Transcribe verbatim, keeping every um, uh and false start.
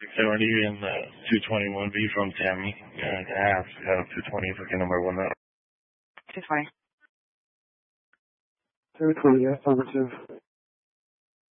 six seventy and uh, two twenty-one B from Tammy. And half, uh, two twenty is looking number one now. two twenty. two twenty, affirmative.